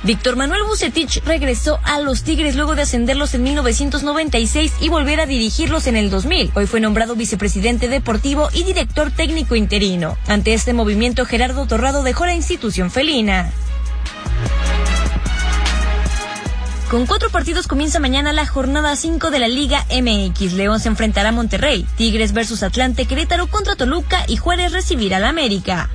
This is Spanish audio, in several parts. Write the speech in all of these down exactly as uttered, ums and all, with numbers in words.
Víctor Manuel Vucetich regresó a los Tigres luego de ascenderlos en mil novecientos noventa y seis y volver a dirigirlos en el dos mil. Hoy fue nombrado vicepresidente deportivo y director técnico interino. Ante este movimiento, Gerardo Torrado dejó la institución felina. Con cuatro partidos comienza mañana la jornada cinco de la Liga M X. León se enfrentará a Monterrey, Tigres versus Atlante, Querétaro contra Toluca y Juárez recibirá al América.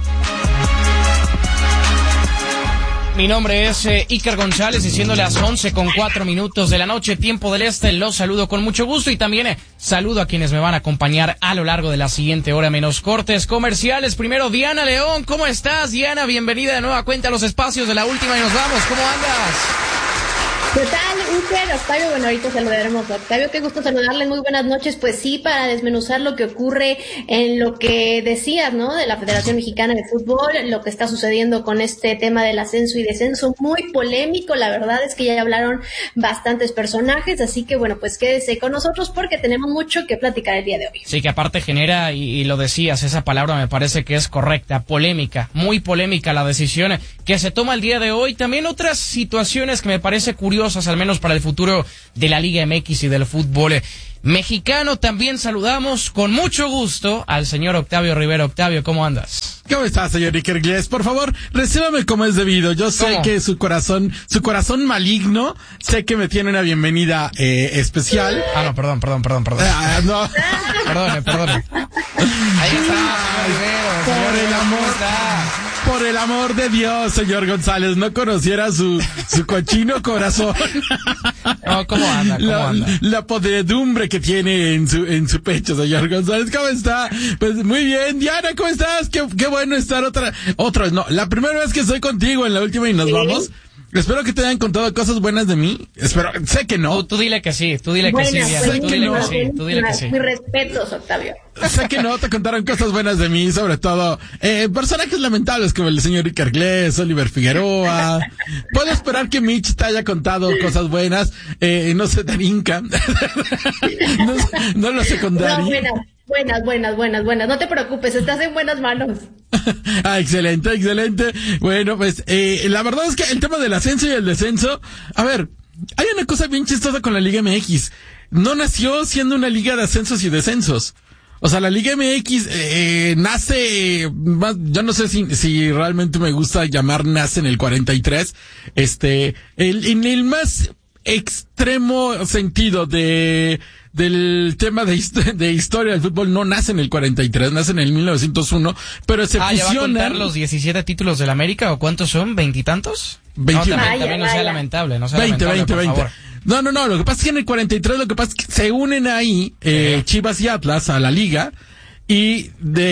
Mi nombre es eh, Iker González y siendo las once con cuatro minutos de la noche, tiempo del este, los saludo con mucho gusto y también eh, saludo a quienes me van a acompañar a lo largo de la siguiente hora menos cortes comerciales. Primero, Diana León, ¿cómo estás? Diana, bienvenida de nueva cuenta a los espacios de La Última y nos vamos. ¿Cómo andas? ¿Qué tal, Iker? Octavio, bueno, ahorita saludaremos a Octavio, qué gusto saludarle, muy buenas noches. Pues sí, para desmenuzar lo que ocurre en lo que decías, ¿no? De la Federación Mexicana de Fútbol, lo que está sucediendo con este tema del ascenso y descenso, muy polémico, la verdad es que ya hablaron bastantes personajes, así que bueno, pues quédese con nosotros porque tenemos mucho que platicar el día de hoy. Sí, que aparte genera, y, y lo decías, esa palabra me parece que es correcta, polémica, muy polémica la decisión que se toma el día de hoy. También otras situaciones que me parece curiosas, al menos para el futuro de la Liga M X y del fútbol mexicano. También saludamos con mucho gusto al señor Octavio Rivera. Octavio, ¿cómo andas? ¿Cómo estás, señor Iker González? Por favor, recíbame como es debido. Yo sé ¿Cómo? que su corazón, su corazón maligno, sé que me tiene una bienvenida eh, especial. Ah, no, perdón, perdón, perdón, perdón. Ah, no. Perdone, perdone. Ahí está, señor Rivera. Por el amor, por el amor de Dios, señor González, no conociera su, su cochino corazón. No, ¿cómo anda? ¿Cómo la, anda? la podredumbre que tiene en su, en su pecho, señor González. ¿Cómo está? Pues muy bien. Diana, ¿cómo estás? Qué, qué bueno estar otra, otra vez. No, la primera vez que estoy contigo en La Última y nos ¿Sí? vamos. Espero que te hayan contado cosas buenas de mí. Espero, sé que no. Tú, tú dile que sí, tú dile Buenas, que sí, Diana. sé Tú que dile no. que sí, tú dile que sí. Mis respetos, Octavio. Sé que no te contaron cosas buenas de mí, sobre todo eh, personajes lamentables como el señor Iker González, Oliver Figueroa. Puedo esperar que Mitch te haya contado cosas buenas, eh, no sé, Darinka. no, no lo secundario. No, buenas, buenas, buenas, buenas, buenas. No te preocupes, estás en buenas manos. Ah, excelente, excelente. Bueno, pues eh, la verdad es que el tema del ascenso y el descenso, a ver, hay una cosa bien chistosa con la Liga M X. No nació siendo una liga de ascensos y descensos. O sea, la Liga M X eh, nace, más, yo no sé si, si realmente me gusta llamar nace en el cuarenta y tres, este, el, en el más extremo sentido de, del tema de, hist- de historia del fútbol no nace en el cuarenta y tres, nace en el mil novecientos uno, pero se Ah, ¿ya va a fusionan. contar los diecisiete títulos del América o cuántos son? ¿Veintitantos? veintiuno. No, también, Vaya, también no sea vaya. lamentable, no sea veinte, lamentable, veinte, por veinte. favor. No, no, no, lo que pasa es que en el cuarenta y tres lo que pasa es que se unen ahí eh, Sí. Chivas y Atlas a la liga y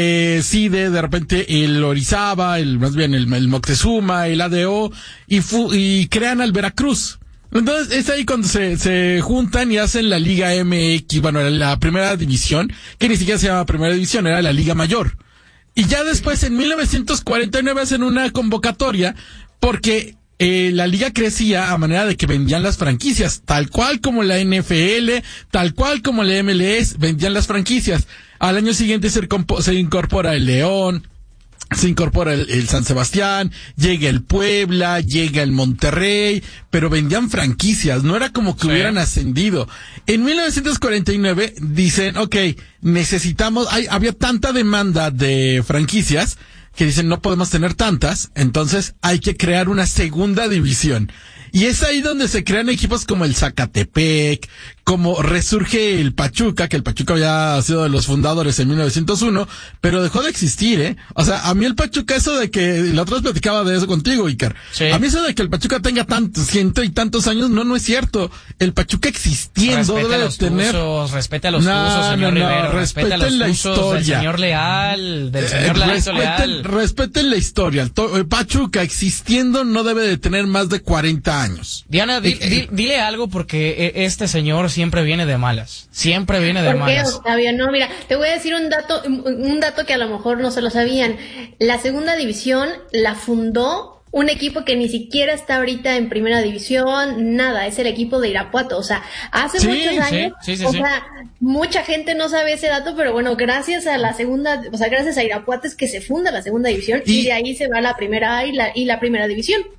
decide de repente el Orizaba, el más bien el, el Moctezuma, el A D O y, fu- y crean al Veracruz. Entonces es ahí cuando se, se juntan y hacen la Liga M X, bueno, la primera división, que ni siquiera se llama primera división, era la Liga Mayor. Y ya después en mil novecientos cuarenta y nueve hacen una convocatoria porque eh, la liga crecía a manera de que vendían las franquicias, tal cual como la N F L, tal cual como la M L S, vendían las franquicias. Al año siguiente se, compo- se incorpora el León, se incorpora el, el San Sebastián, llega el Puebla, llega el Monterrey, pero vendían franquicias, no era como que Sí. hubieran ascendido. En mil novecientos cuarenta y nueve dicen, ok, necesitamos, hay, había tanta demanda de franquicias que dicen no podemos tener tantas, entonces hay que crear una segunda división. Y es ahí donde se crean equipos como el Zacatepec, como resurge el Pachuca, que el Pachuca había sido de los fundadores en mil novecientos uno, pero dejó de existir, ¿eh? O sea, a mí el Pachuca, eso de que, la otra vez platicaba de eso contigo, Iker. Sí. A mí eso de que el Pachuca tenga tantos, ciento y tantos años, no, no es cierto. El Pachuca existiendo Respete debe a de los tener... tuzos, respete a los No, tuzos, señor no, no, Rivero, respete a los respeten la tuzos del historia. señor Leal, del Eh, señor Lalito respeten, Leal. respeten la historia. El to- el Pachuca existiendo no debe de tener más de cuarenta años. Diana, di- Eh, di- dile algo porque eh, este señor siempre viene de malas, siempre viene de ¿Por qué, malas. Octavio? No, mira, te voy a decir un dato, un dato que a lo mejor no se lo sabían. La segunda división la fundó un equipo que ni siquiera está ahorita en primera división, nada, es el equipo de Irapuato. O sea, hace Sí, muchos sí, años, sí, sí, o sí. sea, mucha gente no sabe ese dato, pero bueno, gracias a la segunda, o sea, gracias a Irapuato es que se funda la segunda división y, Y- de ahí se va la primera A y la, y la primera división.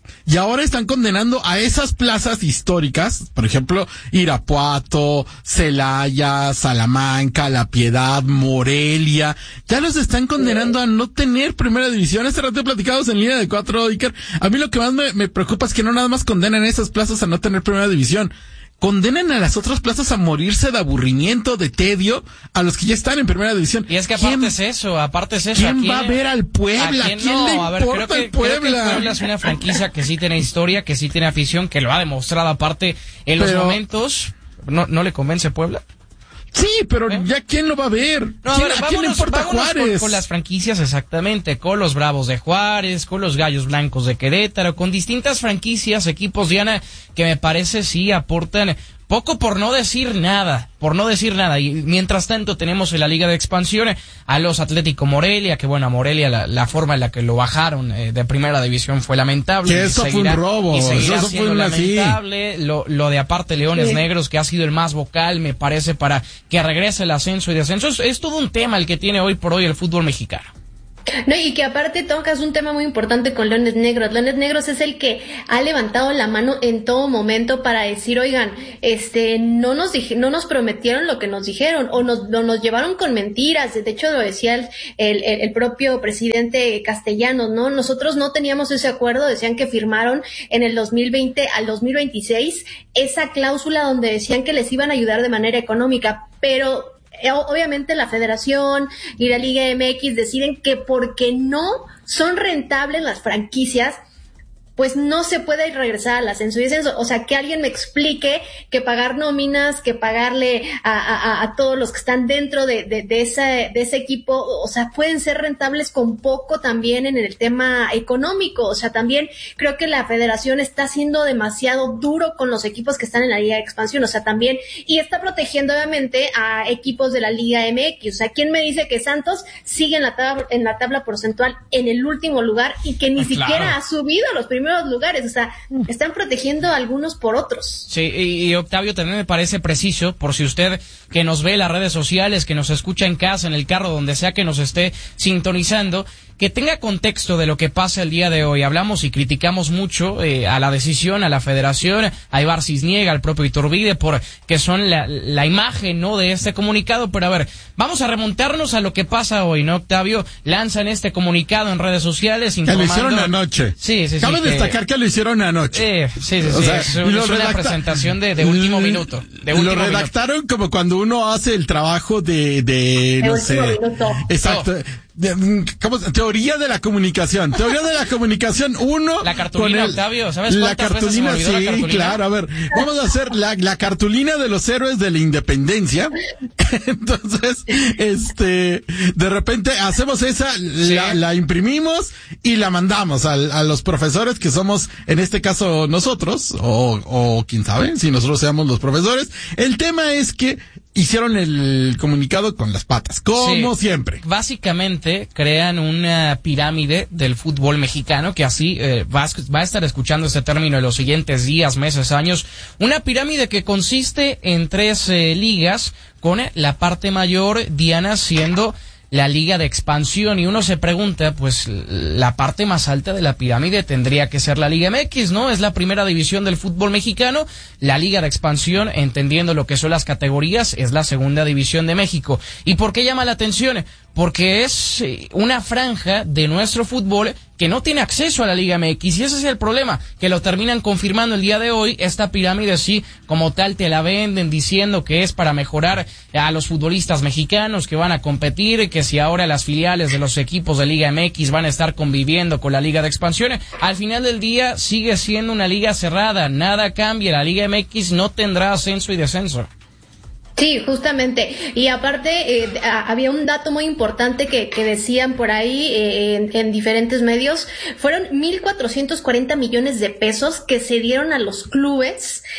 Y ahora están condenando a esas plazas históricas, por ejemplo, Irapuato, Celaya, Salamanca, La Piedad, Morelia. Ya los están condenando a no tener primera división. Este rato platicamos en línea de cuatro, Iker. A mí lo que más me, me preocupa es que no nada más condenan a esas plazas a no tener primera división. Condenan a las otras plazas a morirse de aburrimiento, de tedio, a los que ya están en primera división. Y es que aparte es eso, aparte es eso. ¿Quién, ¿quién va a ver al Puebla? ¿A quién, ¿Quién no? le a ver, importa creo que, el Puebla? Creo que el Puebla es una franquicia que sí tiene historia, que sí tiene afición, que lo ha demostrado aparte en los Pero, momentos. ¿No, no le convence Puebla? Sí, pero ¿Eh? ya quién lo va a ver. No, a, ¿Quién, ver, ¿a vámonos, quién le importa Juárez? Con, con las franquicias exactamente, con los Bravos de Juárez, con los Gallos Blancos de Querétaro, con distintas franquicias, equipos, Diana, que me parece sí aportan poco por no decir nada, por no decir nada. Y mientras tanto tenemos en la Liga de Expansión a los Atlético Morelia, que bueno, a Morelia la, la forma en la que lo bajaron eh, de primera división fue lamentable. Que eso seguirá, fue un robo, y seguirá eso siendo fue una lamentable. Lo, lo de aparte Leones Sí. Negros, que ha sido el más vocal, me parece, para que regrese el ascenso y descenso. Es, es todo un tema el que tiene hoy por hoy el fútbol mexicano. No, y que aparte tocas un tema muy importante con Leones Negros. Leones Negros es el que ha levantado la mano en todo momento para decir, oigan, este, no nos dije, no nos prometieron lo que nos dijeron, o nos, o nos llevaron con mentiras. De hecho, lo decía el, el, el propio presidente Castellanos, ¿no? Nosotros no teníamos ese acuerdo, decían que firmaron en el dos mil veinte al dos mil veintiséis esa cláusula donde decían que les iban a ayudar de manera económica, pero obviamente la Federación y la Liga M X deciden que porque no son rentables las franquicias, pues no se puede regresar al ascenso y descenso. O sea, que alguien me explique que pagar nóminas, que pagarle a, a, a todos los que están dentro de, de, de, ese, de ese equipo, o sea, pueden ser rentables con poco también en el tema económico. O sea, también creo que la federación está siendo demasiado duro con los equipos que están en la Liga de Expansión. O sea, también, y está protegiendo obviamente a equipos de la Liga M X. O sea, ¿quién me dice que Santos sigue en la tabla, en la tabla porcentual en el último lugar y que ni Claro. siquiera ha subido a los primeros lugares? O sea, están protegiendo a algunos por otros. Sí, y, y Octavio, también me parece preciso, por si usted que nos ve en las redes sociales, que nos escucha en casa, en el carro, donde sea que nos esté sintonizando, que tenga contexto de lo que pasa el día de hoy. Hablamos y criticamos mucho eh, a la decisión, a la federación, a Ibar Cisniega, al propio Iturbide, por que son la, la imagen, ¿no?, de este comunicado. Pero a ver, vamos a remontarnos a lo que pasa hoy, ¿no, Octavio? Lanzan este comunicado en redes sociales informando... Que lo hicieron anoche. Sí, sí, sí. Cabe que... destacar que lo hicieron anoche. Eh, sí, sí, sí. O sea, es, lo es una redacta- presentación de, de último minuto. De último lo redactaron como cuando uno hace el trabajo de, de, no último sé. minuto. Exacto. Oh. De, ¿cómo? Teoría de la comunicación. Teoría de la comunicación uno. La cartulina, con el- Octavio, ¿sabes La cuántas veces se me cartulina, olvidó la sí, cartulina? claro. A ver, vamos a hacer la, la cartulina de los héroes de la independencia. Entonces, este, de repente hacemos esa, Sí. la, la imprimimos y la mandamos a, a los profesores que somos, en este caso nosotros, o, o quién sabe, si nosotros seamos los profesores. El tema es que hicieron el comunicado con las patas, como Sí. siempre. Básicamente crean una pirámide del fútbol mexicano, que así eh, va, a, va a estar escuchando este término en los siguientes días, meses, años. Una pirámide que consiste en tres eh, ligas, con la parte mayor, Diana, siendo la Liga de Expansión, y uno se pregunta, pues la parte más alta de la pirámide tendría que ser la Liga M X, ¿no? Es la primera división del fútbol mexicano. La Liga de Expansión, entendiendo lo que son las categorías, es la segunda división de México. ¿Y por qué llama la atención? Porque es una franja de nuestro fútbol que no tiene acceso a la Liga M X, y ese es el problema, que lo terminan confirmando el día de hoy. Esta pirámide sí, como tal, te la venden diciendo que es para mejorar a los futbolistas mexicanos que van a competir, que si ahora las filiales de los equipos de Liga M X van a estar conviviendo con la Liga de Expansión. Al final del día sigue siendo una liga cerrada, nada cambia, la Liga M X no tendrá ascenso y descenso. Sí, justamente. Y aparte, eh, había un dato muy importante que, que decían por ahí eh, en, en diferentes medios. Fueron mil cuatrocientos cuarenta millones de pesos que se dieron a los clubes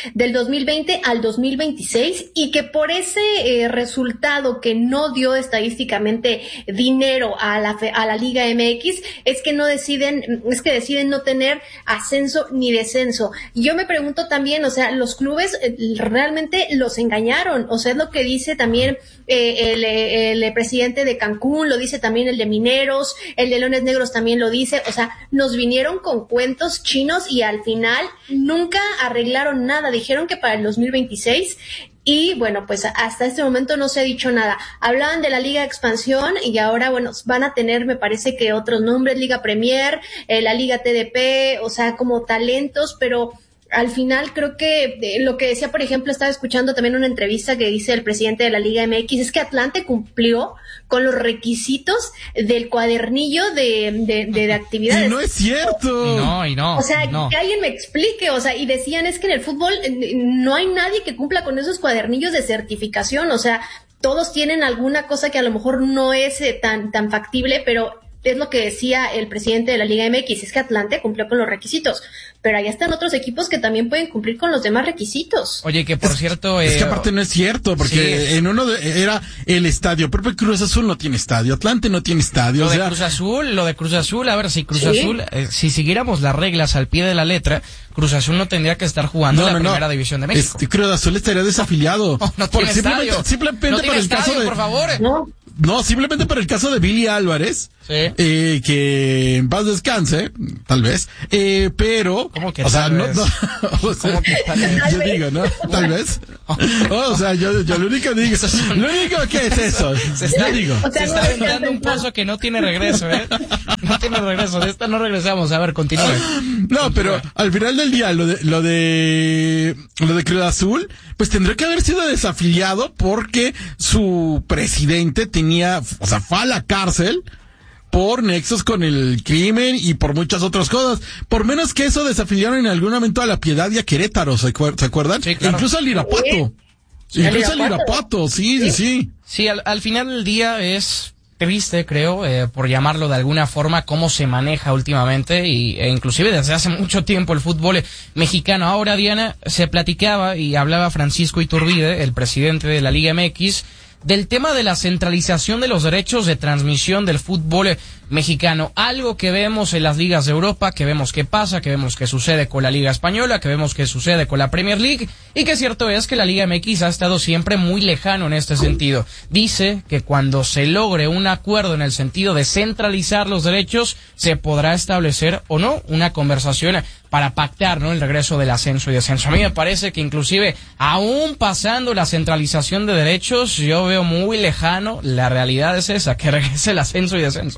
del dos mil veinte al dos mil veintiséis y que por ese eh, resultado que no dio estadísticamente dinero a la a la Liga M X es que no deciden es que deciden no tener ascenso ni descenso. Y yo me pregunto también, o sea, los clubes eh, realmente los engañaron, o sea, es lo que dice también eh, el, el, el presidente de Cancún, lo dice también el de Mineros, el de Leones Negros también lo dice, o sea, nos vinieron con cuentos chinos y al final nunca arreglaron nada, dijeron que para el dos mil veintiséis y bueno, pues hasta este momento no se ha dicho nada. Hablaban de la Liga de Expansión y ahora, bueno, van a tener, me parece que otros nombres, Liga Premier, eh, la Liga T D P, o sea, como talentos, pero al final creo que eh, lo que decía, por ejemplo, estaba escuchando también una entrevista que dice el presidente de la Liga M X, es que Atlante cumplió con los requisitos del cuadernillo de, de, de, de actividades. Y no es cierto. No, y no. O sea, no. que alguien me explique, o sea, y decían es que en el fútbol eh, no hay nadie que cumpla con esos cuadernillos de certificación, o sea, todos tienen alguna cosa que a lo mejor no es eh, tan, tan factible, pero es lo que decía el presidente de la Liga M X, es que Atlante cumplió con los requisitos, pero allá están otros equipos que también pueden cumplir con los demás requisitos. Oye, que por es, cierto... Es eh, que aparte no es cierto, porque sí. en uno de, era el estadio, pero Cruz Azul no tiene estadio, Atlante no tiene estadio. Lo o de sea, Cruz Azul, lo de Cruz Azul, a ver, si Cruz ¿Sí? Azul, eh, si siguiéramos las reglas al pie de la letra, Cruz Azul no tendría que estar jugando no, en la no, primera no. división de México. Este, Cruz Azul estaría desafiliado. No, no por tiene simplemente, estadio. simplemente No por tiene el estadio, caso de, por favor. No. No, simplemente por el caso de Billy Álvarez, Sí. eh, que en paz descanse, tal vez, eh, pero, ¿Cómo que o sea, tal no, vez? no, o sea, ¿Cómo que tal vez? yo digo, ¿no? Tal vez. Oh, o sea, yo, yo lo único digo, lo único que es eso, Se está, yo digo. O sea, se está no aventando un pozo que no tiene regreso, ¿eh? No tiene regreso, de esta no regresamos. A ver, continúe. No, pero al final del día, lo de, lo de, lo de Cruz Azul, pues tendría que haber sido desafiliado porque su presidente tenía, o sea, fue a la cárcel por nexos con el crimen y por muchas otras cosas. Por menos que eso desafiliaron en algún momento a La Piedad y a Querétaro, ¿se, acuer- ¿se acuerdan? Sí, claro. Incluso al Irapuato. Sí. Incluso al ¿Al Irapuato? Irapuato, sí, sí, sí. Sí, al, al final del día es triste, creo, eh, por llamarlo de alguna forma, cómo se maneja últimamente y e inclusive desde hace mucho tiempo el fútbol mexicano. Ahora, Diana, se platicaba y hablaba Francisco Iturbide, el presidente de la Liga M X, del tema de la centralización de los derechos de transmisión del fútbol mexicano, algo que vemos en las ligas de Europa, que vemos que pasa, que vemos que sucede con la Liga Española, que vemos que sucede con la Premier League, y que cierto es que la Liga M X ha estado siempre muy lejano en este sentido. Dice que cuando se logre un acuerdo en el sentido de centralizar los derechos, se podrá establecer o no una conversación para pactar, ¿no?, el regreso del ascenso y descenso. A mí me parece que inclusive, aún pasando la centralización de derechos, yo veo muy lejano, la realidad es esa, que regrese el ascenso y descenso.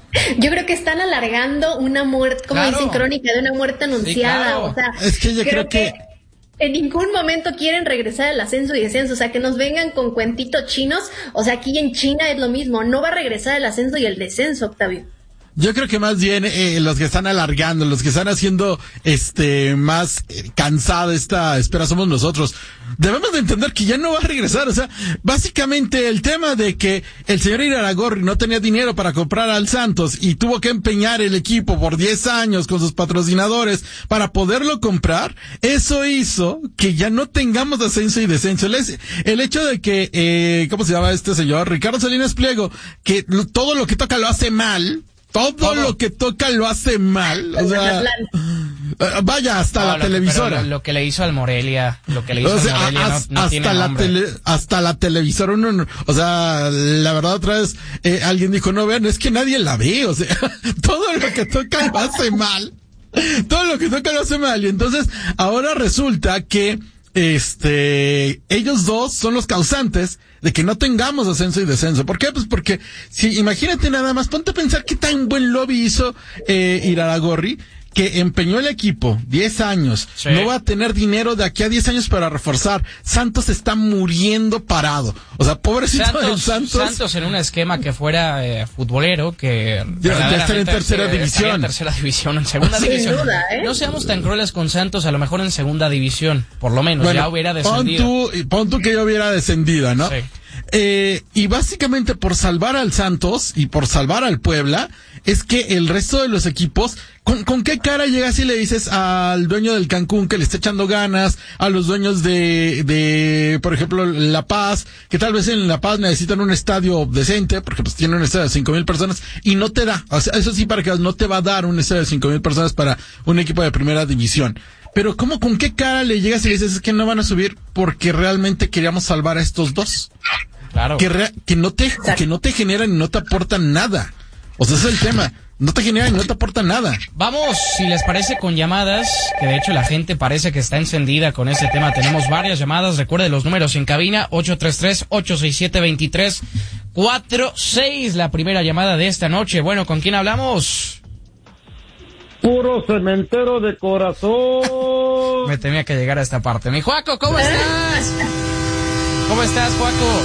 Yo creo que están alargando una muerte, como Claro. dicen, crónica de una muerte anunciada. Sí, claro. O sea, Es que yo creo que- en ningún momento quieren regresar al ascenso y descenso, o sea, que nos vengan con cuentitos chinos, o sea, aquí en China es lo mismo, no va a regresar el ascenso y el descenso, Octavio. Yo creo que más bien eh, los que están alargando, los que están haciendo este más eh, cansada esta espera somos nosotros. Debemos de entender que ya no va a regresar, o sea, básicamente el tema de que el señor Iraragorri no tenía dinero para comprar al Santos y tuvo que empeñar el equipo por diez años con sus patrocinadores para poderlo comprar, eso hizo que ya no tengamos ascenso y descenso. El, es- el hecho de que, eh, ¿cómo se llama este señor? Ricardo Salinas Pliego, que lo- todo lo que toca lo hace mal. Todo, Todo. lo que toca lo hace mal, o sea, eh, vaya, hasta No, la lo que- televisora. pero Lo, lo que le hizo al Morelia, lo que le hizo O sea, al Morelia has- no, no tiene hasta la nombre. tele, hasta la televisora uno, no- o sea, la verdad otra vez eh, alguien dijo, no vean, es que nadie la ve, o sea, todo lo que toca lo hace mal. Todo lo que toca lo hace mal y entonces ahora resulta que este ellos dos son los causantes de que no tengamos ascenso y descenso. ¿Por qué? Pues porque si imagínate nada más, ponte a pensar qué tan buen lobby hizo eh, Iraragorri, que empeñó el equipo diez años, Sí. no va a tener dinero de aquí a diez años para reforzar. Santos está muriendo parado. O sea, pobrecito del Santos, Santos. Santos en un esquema que fuera eh, futbolero, que Ya- ya está en verdaderamente, tercera eh, división. estaría en tercera división, en segunda Sin división. duda, ¿eh? No seamos tan crueles con Santos, a lo mejor en segunda división, por lo menos, Bueno, ya hubiera pon descendido. tú, pon tú que yo hubiera descendido, ¿no? Sí. Eh, y básicamente por salvar al Santos y por salvar al Puebla, es que el resto de los equipos, ¿con, con qué cara llegas y le dices al dueño del Cancún que le está echando ganas, a los dueños de, de, por ejemplo, La Paz, que tal vez en La Paz necesitan un estadio decente, porque pues tienen un estadio de cinco mil personas, y no te da, o sea, eso sí, para que no te va a dar un estadio de cinco mil personas para un equipo de primera división? Pero ¿cómo, con qué cara le llegas y le dices es que no van a subir porque realmente queríamos salvar a estos dos? Claro. Que, rea- que no te, que no te generan y no te aportan nada. O sea, ese es el tema. No te generan y no te aportan nada. Vamos, si les parece, con llamadas, que de hecho la gente parece que está encendida con ese tema. Tenemos varias llamadas. Recuerde los números en cabina: ocho tres tres, ocho seis siete, dos tres cuatro seis. La primera llamada de esta noche. Bueno, ¿con quién hablamos? Puro cementero de corazón. Me temía que llegara a esta parte. Mi Juaco, ¿cómo estás? ¿Cómo estás, Juaco?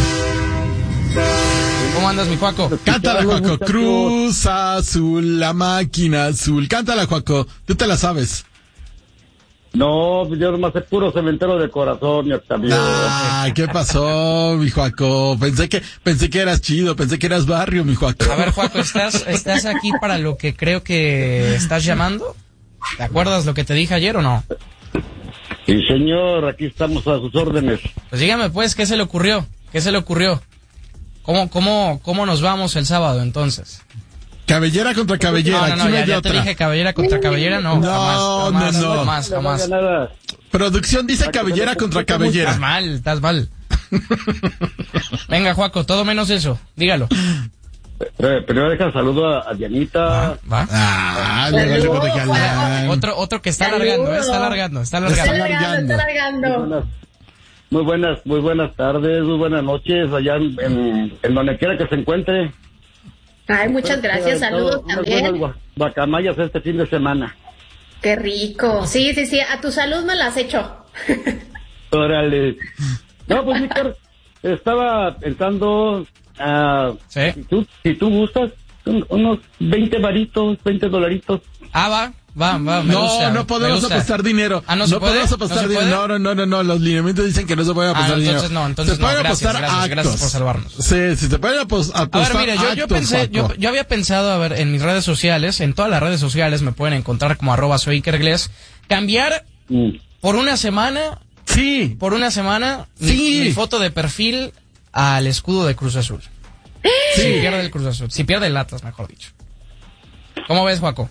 ¿Cómo andas, mi Juaco? Cántala, Juaco. Cruz Azul, la máquina azul. Cántala, Juaco. Tú te la sabes. No, yo nomás sé puro cementero de corazón, mi Octavio. Ah, ¿qué pasó, mi Juaco? Pensé que, pensé que eras chido, pensé que eras barrio, mi Juaco. A ver, Juaco, ¿estás, ¿estás aquí para lo que creo que estás llamando? ¿Te acuerdas lo que te dije ayer o no? Sí, señor, aquí estamos a sus órdenes. Pues dígame, pues, ¿qué se le ocurrió? ¿Qué se le ocurrió? ¿Cómo, cómo, cómo nos vamos el sábado, entonces? Cabellera contra cabellera. No, no, no, aquí no ya, hay ya otra. te dije cabellera contra cabellera, no, No, jamás, jamás, no, no. jamás, jamás. No nada. Producción dice cabellera contra cabellera. Estás mal, estás mal. Venga, Juaco, todo menos eso, dígalo. Eh, Primero deja el saludo a, a Dianita. ¿Va? Ah, le vale Saludos, regalar. Otro, otro que está Saludos. alargando, ¿eh? está alargando, está Está alargando. largando, está Muy largando. buenas, muy buenas, muy buenas tardes, muy buenas noches allá en, en, en donde quiera que se encuentre. Ay, muchas gracias, saludos Unas también. buenas gua- guacamayas este fin de semana. Qué rico. Sí, sí, sí, a tu salud me la has hecho. Órale. No, pues, Víctor, estaba pensando, ah, ¿Sí? si, tú, si tú gustas, un- unos veinte varitos, veinte dolaritos. Ah, va, va, va, me No, gusta, no me podemos gusta. apostar dinero. Ah, ¿no se puede? podemos ¿No apostar se dinero. puede? No, no, no, no, no, los lineamientos dicen que no se puede Ah, apostar no, dinero. entonces no, entonces se no, pueden gracias, apostar gracias, actos. gracias por salvarnos. Sí, sí, se pueden apos- A apostar ver, mira, yo, yo actos, pensé, yo, Juaco. yo había pensado, a ver, en mis redes sociales, en todas las redes sociales me pueden encontrar como arroba soy Iker Gles, cambiar Mm. por una semana, Sí. por una semana, mi- Sí. mi, foto de perfil al escudo de Cruz Azul. Si pierde el Cruz Azul, si pierde el Atlas, mejor dicho. ¿Cómo ves, Juaco?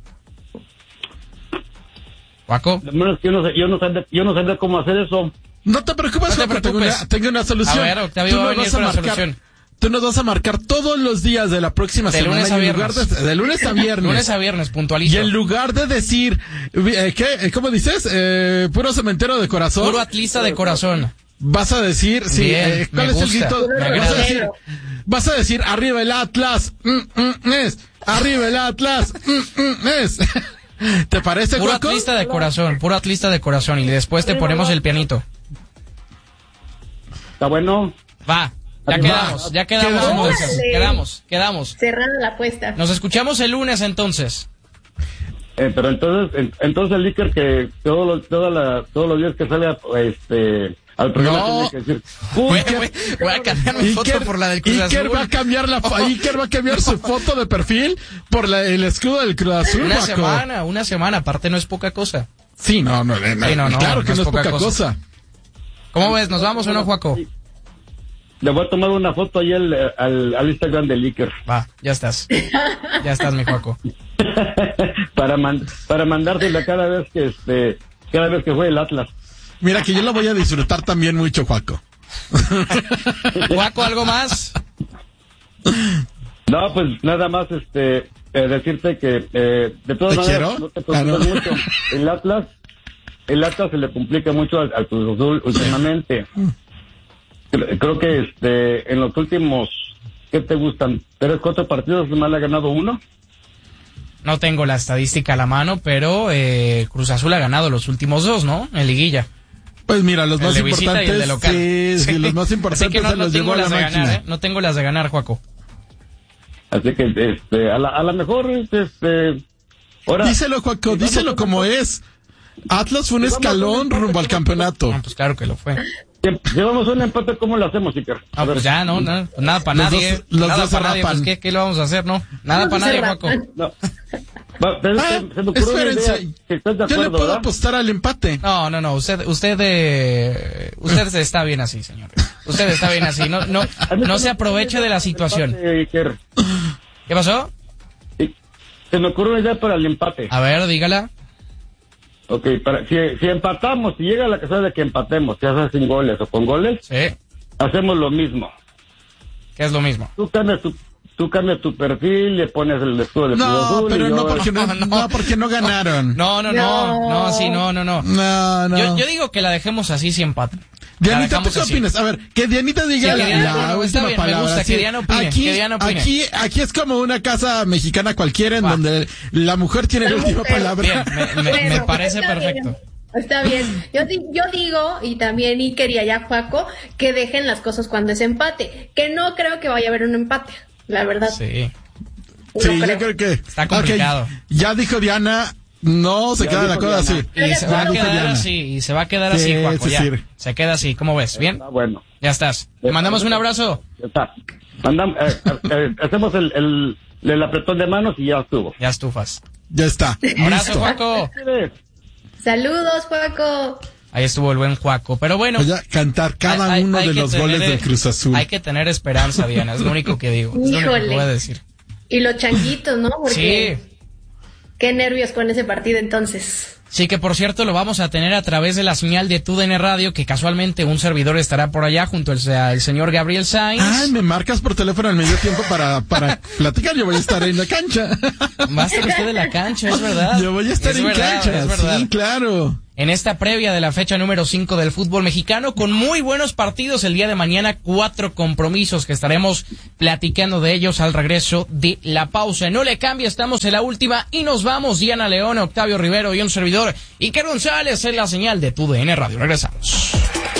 Juaco. Lo menos que yo no sé, yo no sabía, yo no sabía cómo hacer eso. No te preocupes, No te Juaco, tengo preocupes. una, tengo una solución. A ver, Octavio Tú va a nos venir vas a con la marcar, solución. tú nos vas a marcar todos los días de la próxima De semana. lunes a y en lugar viernes. de, de lunes a viernes. Lunes a viernes, puntualito. Y en lugar de decir, eh, ¿qué? ¿Cómo dices? Eh, puro cementero de corazón. Puro atlista de corazón. Vas a decir, sí, Bien, eh, ¿cuál me es el gusta, grito? me Vas a agrada. decir, vas a decir, arriba el Atlas, mm, mm, es, arriba el Atlas, mm, mm, es. ¿Te parece, Puro Juaco? atlista de corazón, puro atlista de corazón. Y después te ponemos el pianito. Está bueno. Va, ya Va. quedamos, ya quedamos, Quedamos. entonces. Órale. Quedamos, quedamos. Cerrada la apuesta. Nos escuchamos el lunes entonces. Eh, pero entonces, en- entonces el Iker que todos los, toda la, todos los días que sale a, este, al programa No. tiene que decir, Voy, "Uy, voy- voy a cambiar mi foto por la del Cruz Iker Azul. va a cambiar la fo- Iker va a cambiar su foto de perfil por la, el escudo del Cruz Azul, Una Juaco. semana, una semana, aparte no es poca cosa. Sí, no, no, no, Sí, no, no, claro que no es poca cosa. ¿Cómo ves? ¿Nos vamos o no, Juaco? le voy a tomar una foto ahí al, al, al Instagram del Iker Va, ya estás. Ya estás, mi Juaco. para man, para mandársela cada vez que este, cada vez que juegue el Atlas. Mira que yo lo voy a disfrutar también mucho, Juaco. Juaco, ¿algo más? No, pues nada más este eh, decirte que eh, de todas ¿Te maneras quiero? no te Ah, preocupes no. mucho. El Atlas, el Atlas se le complica mucho al, al Cruz Azul últimamente. Creo, creo que este en los últimos, ¿qué te gustan? Tres, cuatro partidos, nomás le ha ganado uno. No tengo la estadística a la mano, pero eh, Cruz Azul ha ganado los últimos dos, ¿no? En liguilla. Pues mira, los El más de visita y el de importantes, local. sí, sí, los más Así importantes que no, se no los tengo llevó a la las de máquina. ganar, ¿eh? No tengo las de ganar, Juaco. Así que este a la, a lo mejor este ahora Díselo, Juaco, díselo como es. Atlas fue un Vamos a escalón ver, rumbo al campeonato. Ah, pues claro que lo fue. Llevamos un empate, ¿cómo lo hacemos, Iker? Ah, pues ya, no, no nada para Los nadie. dos- los nada dos para se nadie, rapan. pues ¿qué, ¿qué le vamos a hacer, no? Nada Los para dos se nadie, rapan. Juaco. No. Va, pero Ah, se, se me ocurrió una idea. espérense. Si estás de Yo acuerdo, le puedo ¿verdad? apostar al empate. No, no, no, usted, usted, eh, usted está bien así, señor. Usted está bien así, no, no, A mí no se se me aproveche ocurrió de la una idea situación. para el empate, Iker. ¿Qué pasó? Sí. Se me ocurrió una idea para el empate. A ver, dígala. Ok, para, si, si empatamos, si llega la casada de que empatemos, ya sea sin goles o con goles, Sí, hacemos lo mismo. que es lo mismo. Tú cambias tu, tú cambias tu perfil, le pones el escudo de Cruz No, Azul. pero y no yo- porque no, No, no. no, porque no ganaron. No, no, no, No. no, sí, no, no, no. No, no. Yo, yo digo que la dejemos así si empatan. La Dianita, ¿tú dejamos qué así. opinas? A ver, que Dianita diga Sí, que la, Diana- la no, no, está última bien, me palabra. gusta que sí. Diana opine, aquí, que Diana opine. Aquí, aquí es como una casa mexicana cualquiera en Va. donde la mujer tiene la, La última mujer. palabra. Bien, me, me- me Bueno, parece está perfecto. bien, está bien. Yo, di- yo digo, y también Iker y allá Juaco, que dejen las cosas cuando es empate. Que no creo que vaya a haber un empate, la verdad. Sí. No Sí, creo. yo creo que. Está complicado. Ok, ya dijo Diana, no se Ya queda la dijo cosa Diana. así. Y se va a Ya dijo quedar Diana. así, y se va a quedar Sí, así, Juaco, sí, ya. sí. Se queda así, ¿cómo ves? ¿Bien? Ah, bueno. Ya estás. Te mandamos un abrazo. Ya está. Mandam- eh, eh, eh, hacemos el, el, el apretón de manos y ya estuvo. Ya estufas. Ya está. Abrazo, Listo. Juaco. Saludos, Juaco. Ahí estuvo el buen Juaco. Pero bueno. Voy a cantar cada hay- uno hay de que los tener- goles del Cruz Azul. Hay que tener esperanza, Diana. Es lo único que digo. Es lo único que Híjole. voy a decir. Y los changuitos, ¿no? Porque Sí. qué nervios con ese partido entonces. Sí, que por cierto lo vamos a tener a través de la señal de T U D N Radio, que casualmente un servidor estará por allá junto al, al señor Gabriel Sainz. Ay, me marcas por teléfono al medio tiempo para, para platicar. Yo voy a estar en la cancha. Va a estar usted en la cancha, es verdad. Yo voy a estar Es en verdad, cancha. es verdad. Sí, claro. En esta previa de la fecha número cinco del fútbol mexicano, con muy buenos partidos el día de mañana, cuatro compromisos que estaremos platicando de ellos al regreso de la pausa. No le cambie, estamos en la última y nos vamos. Diana León, Octavio Rivero y un servidor Iker González en la señal de T U D N Radio. Regresamos.